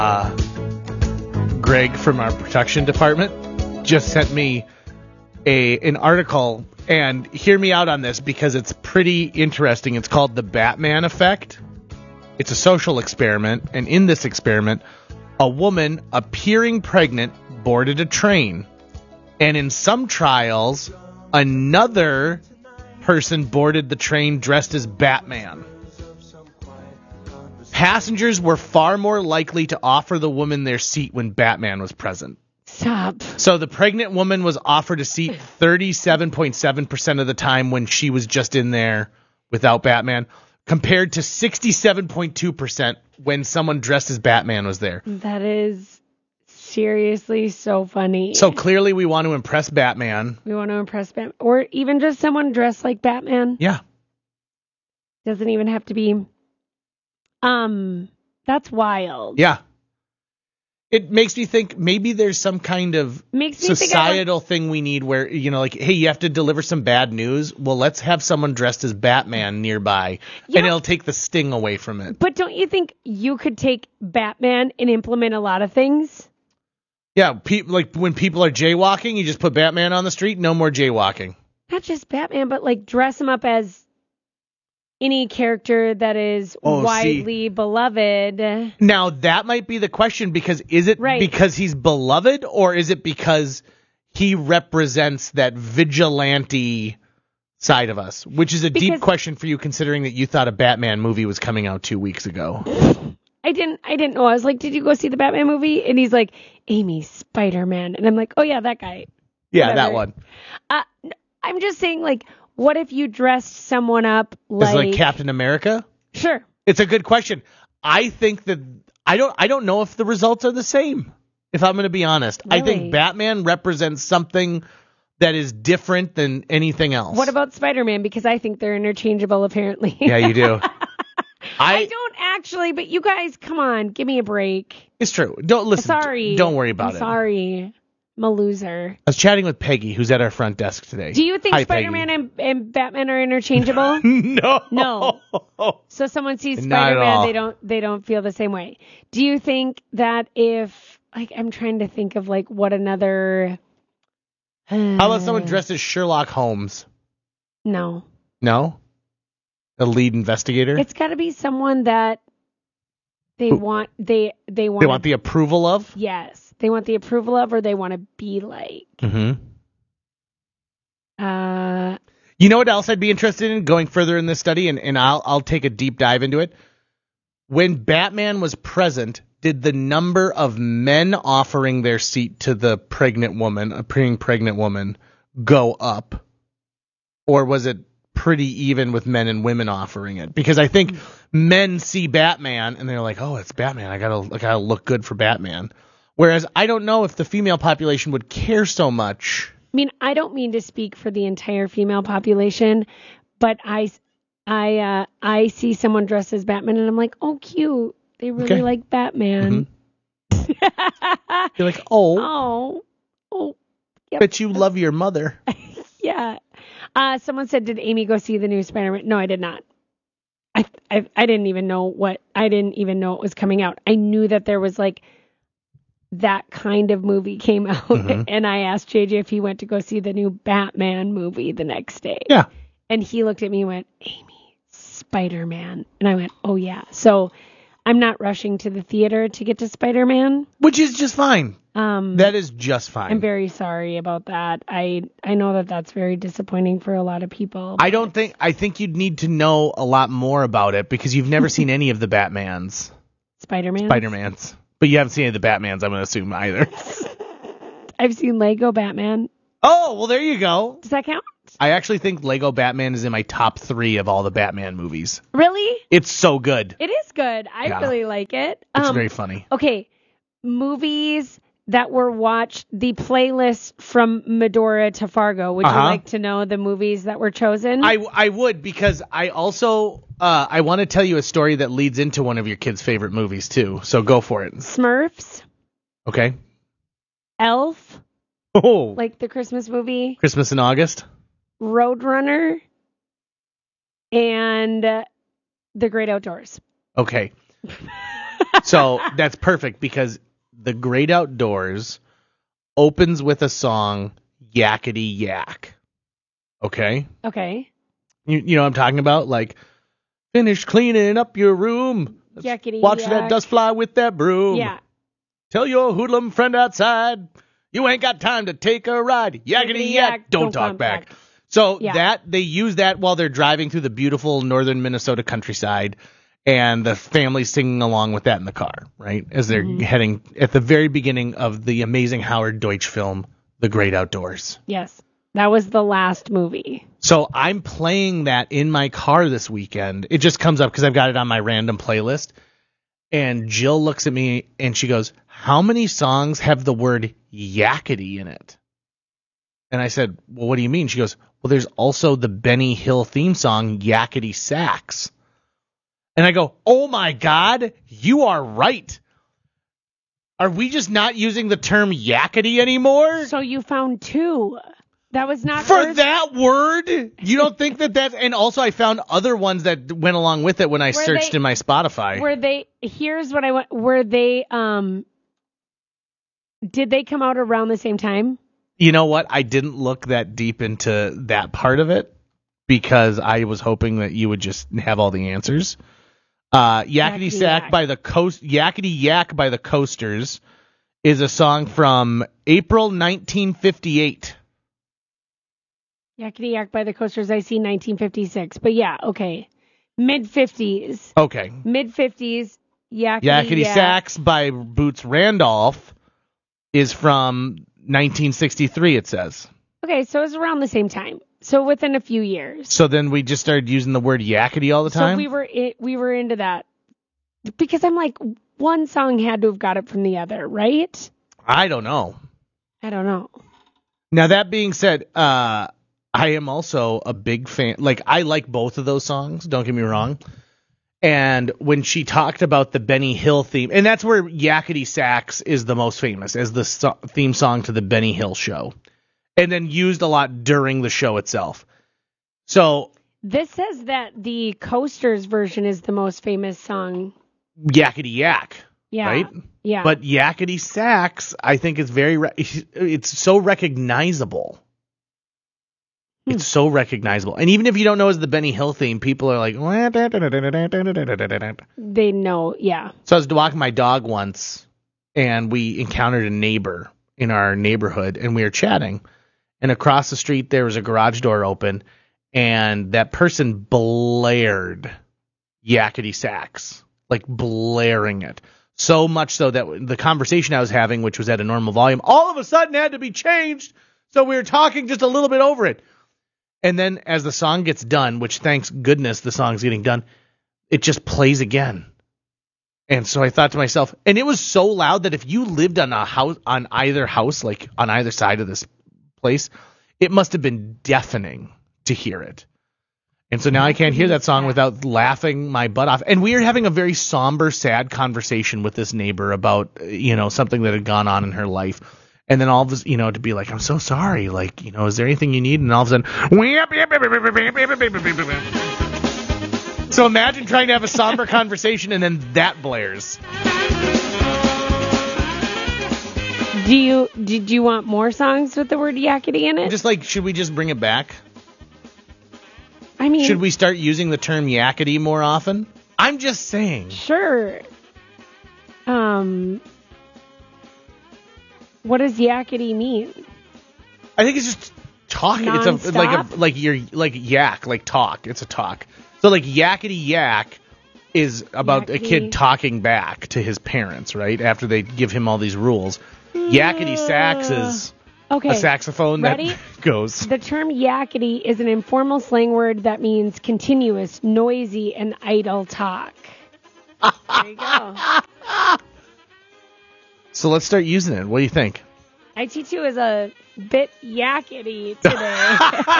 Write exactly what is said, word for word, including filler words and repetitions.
Uh, Greg from our production department just sent me a an article, and hear me out on this because it's pretty interesting. It's called The Batman Effect. It's a social experiment, and in this experiment, a woman appearing pregnant boarded a train, and in some trials, another person boarded the train dressed as Batman. Passengers were far more likely to offer the woman their seat when Batman was present. Stop. So the pregnant woman was offered a seat thirty-seven point seven percent of the time when she was just in there without Batman, compared to sixty-seven point two percent when someone dressed as Batman was there. That is seriously so funny. So clearly we want to impress Batman. We want to impress Batman. Or even just someone dressed like Batman. Yeah. Doesn't even have to be... Um, that's wild. Yeah. It makes me think maybe there's some kind of Makes me societal think thing we need where, you know, like, hey, you have to deliver some bad news. Well, let's have someone dressed as Batman nearby, Yeah. and it'll take the sting away from it. But don't you think you could take Batman and implement a lot of things? Yeah, pe- like when people are jaywalking, you just put Batman on the street, no more jaywalking. Not just Batman, but like dress him up as any character that is Oh, widely see. beloved. Now, that might be the question, because is it Right. because he's beloved, or is it because he represents that vigilante side of us? Which is a Because- deep question for you, considering that you thought a Batman movie was coming out two weeks ago. I didn't I didn't know. I was like, did you go see the Batman movie? And he's like, Amy, Spider-Man. And I'm like, oh yeah, that guy. Yeah, Whatever. that one. Uh, I'm just saying, like, what if you dressed someone up like... Is like Captain America? Sure. It's a good question. I think that I don't I don't know if the results are the same, if I'm going to be honest. I Really? think Batman represents something that is different than anything else. What about Spider-Man? Because I think they're interchangeable, apparently. Yeah, you do. I I, don't actually, but you guys, come on, give me a break. It's true. Don't listen. Sorry. Don't worry about I'm it. Sorry. I'm a loser. I was chatting with Peggy, who's at our front desk today. Do you think Hi, Spider-Man Peggy. and, and Batman are interchangeable? No. No. So someone sees Not at all. Spider-Man, they don't they don't feel the same way. Do you think that if like I'm trying to think of like what another How about someone dressed as Sherlock Holmes? No. No? A lead investigator? It's got to be someone that they Who? want they they want They want the approval of? Yes. They want the approval of, or they want to be like. Mm-hmm. Uh, You know what else I'd be interested in going further in this study, and, and I'll I'll take a deep dive into it. When Batman was present, did the number of men offering their seat to the pregnant woman, a pre pregnant woman, go up? Or was it pretty even with men and women offering it? Because I think men see Batman and they're like, oh, it's Batman. I gotta I gotta look good for Batman. Whereas I don't know if the female population would care so much. I mean, I don't mean to speak for the entire female population, but I, I, uh, I see someone dressed as Batman, and I'm like, oh, cute. They really Okay. like Batman. You're like, oh, Oh, oh, yep. bet you love your mother. Yeah. Uh, someone said, did Amy go see the new Spider-Man? No, I did not. I, I, I didn't even know what, I didn't even know it was coming out. I knew that there was like that kind of movie came out, Mhm. and I asked J J if he went to go see the new Batman movie the next day. Yeah. And he looked at me and went, Amy, Spider-Man. And I went, oh yeah. So I'm not rushing to the theater to get to Spider-Man. Which is just fine. Um, That is just fine. I'm very sorry about that. I I know that that's very disappointing for a lot of people. I don't think, I think you'd need to know a lot more about it because you've never seen any of the Batmans. Spider-Man. Spider-Mans. But you haven't seen any of the Batmans, I'm going to assume, either. I've seen Lego Batman. Oh, well, there you go. Does that count? I actually think Lego Batman is in my top three of all the Batman movies. Really? It's so good. It is good. I Yeah. really like it. It's Um, very funny. Okay, movies that were watched, the playlist from Medora to Fargo. Would Uh-huh. you like to know the movies that were chosen? I, I would, because I also, uh, I want to tell you a story that leads into one of your kids' favorite movies, too. So go for it. Smurfs, Okay? Elf, Oh, like the Christmas movie, Christmas in August? Roadrunner, and uh, The Great Outdoors. Okay. So that's perfect because The Great Outdoors opens with a song, Yakety Yak. Okay? Okay. You, you know what I'm talking about? Like, finish cleaning up your room. Yakety Watch yak. that dust fly with that broom. Yeah. Tell your hoodlum friend outside, you ain't got time to take a ride. Yakety yak, don't, don't talk back. back. So yeah. that they use that while they're driving through the beautiful northern Minnesota countryside, and the family's singing along with that in the car, right? As they're mm-hmm. heading at the very beginning of the amazing Howard Deutsch film, The Great Outdoors. Yes. That was the last movie. So I'm playing that in my car this weekend. It just comes up because I've got it on my random playlist. And Jill looks at me and she goes, how many songs have the word yakety in it? And I said, well, what do you mean? She goes, well, there's also the Benny Hill theme song, Yakety Sax. And I go, oh my God, you are right. Are we just not using the term yakety anymore? So you found two. That was not for first. That word. You don't think that that's, and also I found other ones that went along with it when I were searched they, in my Spotify. Were they, here's what I want, were they, um, did they come out around the same time? You know what? I didn't look that deep into that part of it because I was hoping that you would just have all the answers. Uh, Yakety, Yakety Sack Yak. by the Coast, Yakety Yak by the Coasters is a song from April nineteen fifty-eight. Yakety Yak by the Coasters, I see nineteen fifty-six. But yeah, okay. mid-fifties. Okay. Mid-fifties, Yakety, Yakety Yak. Sax by Boots Randolph is from nineteen sixty-three, it says. Okay, so it was around the same time. So within a few years. So then we just started using the word yakety all the time? So we were it, we were into that. Because I'm like, one song had to have got it from the other, right? I don't know. I don't know. Now, that being said, uh, I am also a big fan. Like, I like both of those songs, don't get me wrong. And when she talked about the Benny Hill theme, and that's where Yakety Sax is the most famous, as the so- theme song to the Benny Hill show. And then used a lot during the show itself. So this says that the Coasters version is the most famous song. Yakety Yak. Yeah. Right? Yeah. But Yakety Sax, I think is very, re- it's so recognizable. Hmm. It's so recognizable. And even if you don't know it's the Benny Hill theme, people are like, they know, yeah. So I was walking my dog once, and we encountered a neighbor in our neighborhood, and we were chatting. And across the street, there was a garage door open, and that person blared Yakety Sax, like blaring it. So much so that the conversation I was having, which was at a normal volume, all of a sudden had to be changed. So we were talking just a little bit over it. And then as the song gets done, which thanks goodness the song's getting done, it just plays again. And so I thought to myself, and it was so loud that if you lived on a house, on either house, like on either side of this place, it must have been deafening to hear it. And so now I can't hear that song without laughing my butt off. And we were having a very somber, sad conversation with this neighbor about, you know, something that had gone on in her life. And then all of us, you know, to be like, I'm so sorry. Like, you know, is there anything you need? And all of a sudden, so imagine trying to have a somber conversation and then that blares. Do you did you want more songs with the word yakety in it? Just like, should we just bring it back? I mean, should we start using the term yakety more often? I'm just saying. Sure. Um, what does yakety mean? I think it's just talk. Non-stop? It's a like a like you're like yak, like talk. It's a talk. So like yakety yak is about yakety. A kid talking back to his parents, right? After they give him all these rules. Yakety sax is okay. a saxophone Ready? that goes. The term yakety is an informal slang word that means continuous, noisy, and idle talk. There you go. So let's start using it. What do you think? I T two is a bit yakety today.